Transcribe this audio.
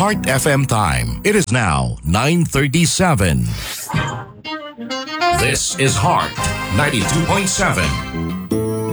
Heart FM time. It is now 9:37. This is Heart 92.7.